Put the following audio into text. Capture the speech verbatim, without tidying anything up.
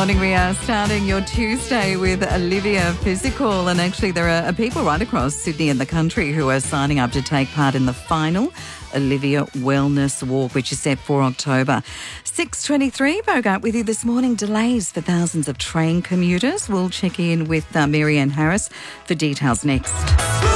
morning. We are starting your Tuesday with Olivia Physical, and actually there are people right across Sydney and the country who are signing up to take part in the final Olivia Wellness Walk, which is set for October. six twenty-three, Bogart with you this morning. Delays for thousands of train commuters. We'll check in with uh, Mary Ann Harris for details next.